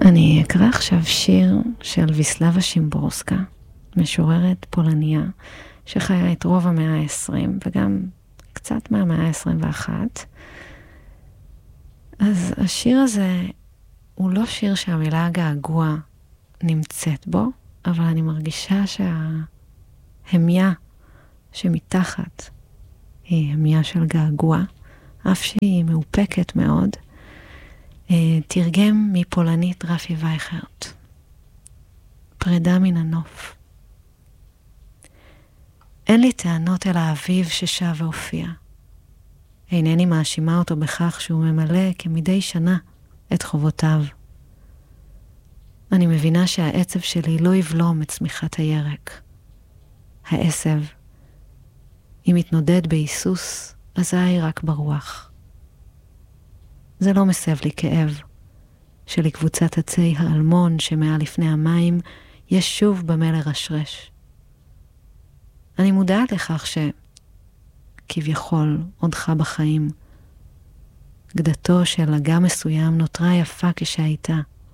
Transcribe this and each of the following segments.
אני אקרא עכשיו שיר של ויסלבה שימבורסקה, משוררת פולניה, שחיה את רוב המאה ה-20 וגם קצת מהמאה ה-21. אז השיר הזה הוא לא שיר שהמילה געגוע נמצאת בו, אבל אני מרגישה שההמיה שמתחת היא המיה של געגוע, אף שהיא מאופקת מאוד. תרגם מפולנית רפי וייכרט. פרידה מן הנוף. אין לי טענות אל האביב ששב והופיע. אינני מאשימה אותו בכך שהוא ממלא כמדי שנה את חובותיו. אני מבינה שהעצב שלי לא יבלום את צמיחת הירק. העשב, אם יתנודד בהיסוס, אזי רק ברוח. זה לא מסב לי כאב, שלקבוצת עצי האלמון שמעל לפני המים יש שוב במה לרשרש. אני מודעת לכך שכביכול עודך בחיים, גדתו של אגם מסוים נותרה יפה כשהייתה.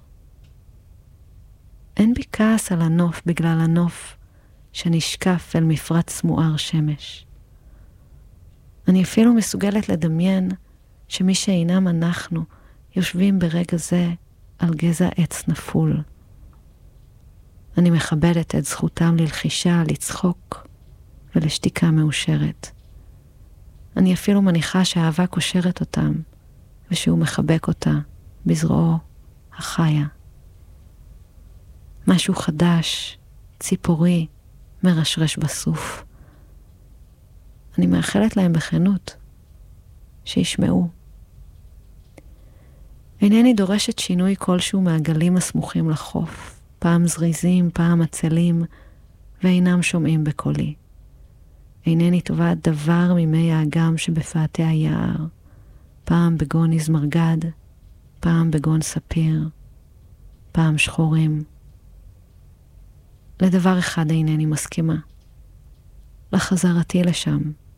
אין בי כעס על הנוף בגלל הנוף שנשקף אל מפרץ מואר שמש. אני אפילו מסוגלת לדמיין שמי שאינם אנחנו יושבים ברגע זה על גזע עץ נפול. אני מכבדת את זכותם ללחישה, לצחוק ולשתיקה מאושרת. אני אפילו מניחה שהאהבה קושרת אותם ושהוא מחבק אותה בזרועו החיה. משהו חדש, ציפורי, מרשרש בסוף. אני מאחלת להם בכנות שישמעו. אינני דורשת שינוי כלשהו מהגלים הסמוכים לחוף, פעם זריזים, פעם עצלים, ואינם שומעים בקולי. אינני תובעת דבר ממי האגם שבפאתי היער, פעם בגון יזמרגד, פעם בגון ספיר, פעם שחורים. לדבר אחד אינני מסכימה, לחזרתי לשם.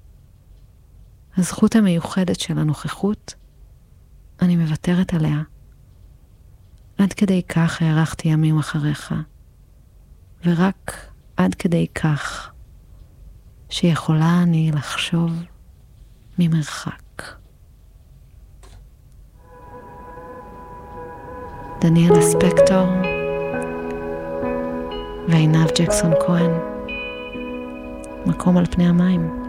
הזכות המיוחדת של הנוכחות, אני מוותרת עליה. עד כדי כך הערכתי ימים אחריך, ורק עד כדי כך שיכולה אני לחשוב ממרחק. דניאלה ספקטור ועינב ג'קסון כהן, מקום על פני המים.